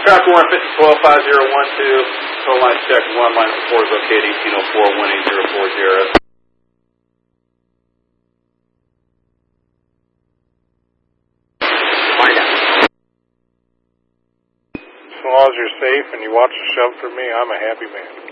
Traffic 150-12-5012, total line check 1, line 4 is located 1804-18040. As long as you're safe and you watch the shove for me, I'm a happy man.